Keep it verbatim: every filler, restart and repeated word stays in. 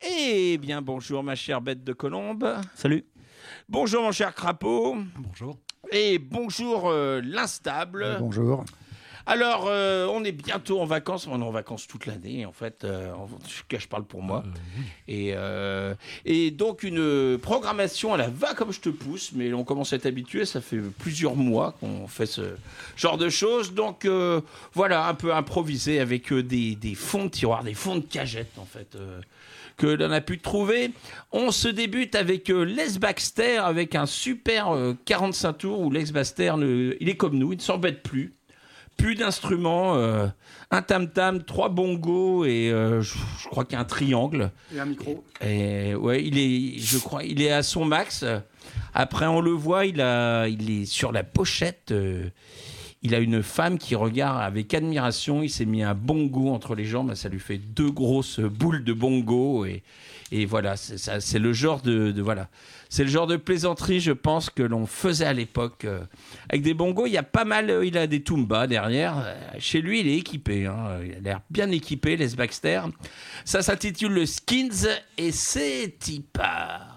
Eh bien, bonjour ma chère bête de colombe. Salut. Bonjour mon cher crapaud. Bonjour. Et bonjour euh, l'instable. Euh, bonjour. Alors, euh, on est bientôt en vacances. On est en vacances toute l'année, en fait. Euh, en tout cas, je parle pour moi. Euh, oui. Et, euh, et donc, une programmation à la va comme je te pousse. Mais on commence à être habitué. Ça fait plusieurs mois qu'on fait ce genre de choses. Donc, euh, voilà, un peu improvisé avec euh, des, des fonds de tiroir, des fonds de cagette, en fait. Euh, que l'on a pu trouver. On se débute avec euh, Les Baxter, avec un super euh, quarante-cinq tours où Les Baxter, ne, il est comme nous, il ne s'embête plus. Plus d'instruments, euh, un tam-tam, trois bongos et euh, je, je crois qu'il y a un triangle. Et un micro. Et ouais, il est, je crois, il est à son max. Après, on le voit, il a, il est sur la pochette. Euh, il a une femme qui regarde avec admiration. Il s'est mis un bongo entre les jambes. Ça lui fait deux grosses boules de bongo et, et voilà, c'est, ça, c'est le genre de, de voilà. C'est le genre de plaisanterie, je pense, que l'on faisait à l'époque. Euh, avec des bongos, il y a pas mal... Euh, il a des tumbas derrière. Euh, chez lui, il est équipé. Hein, il a l'air bien équipé, Les Baxter. Ça s'intitule le Skins et c'est Tipa.